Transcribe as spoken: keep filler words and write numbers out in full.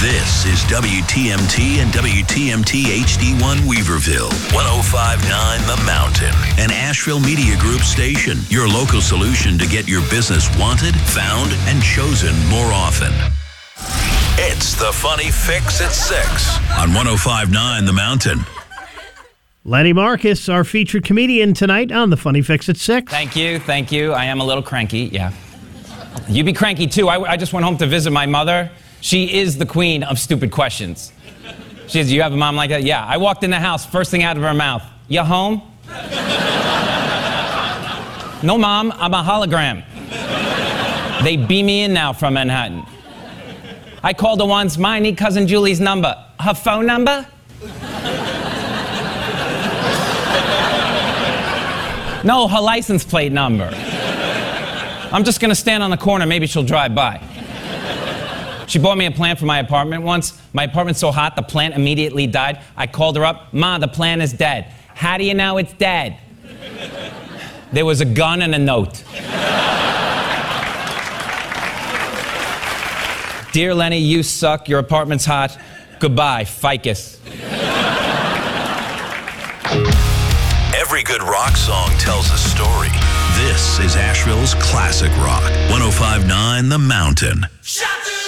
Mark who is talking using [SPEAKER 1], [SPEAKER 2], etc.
[SPEAKER 1] This is W T M T and W T M T H D one Weaverville, one oh five point nine The Mountain, an Asheville Media Group station, your local solution to get your business wanted, found, and chosen more often. It's the Funny Fix at six on one oh five point nine The Mountain.
[SPEAKER 2] Lenny Marcus, our featured comedian tonight on the Funny Fix at six.
[SPEAKER 3] Thank you, thank you. I am a little cranky, yeah. You be cranky too. I, I just went home to visit my mother. She is the queen of stupid questions. She says, you have a mom like that? Yeah. I walked in the house, first thing out of her mouth, you home? No, Mom, I'm a hologram. They beam me in now from Manhattan. I called her once, Ma, I need Cousin Julie's number. Her phone number? No, her license plate number. I'm just gonna stand on the corner, maybe she'll drive by. She bought me a plant for my apartment once. My apartment's so hot, the plant immediately died. I called her up, Ma, the plant is dead. How do you know it's dead? There was a gun and a note. Dear Lenny, you suck, your apartment's hot. Goodbye, ficus.
[SPEAKER 1] Every good rock song tells a story. This is Asheville's classic rock, one oh five point nine The Mountain.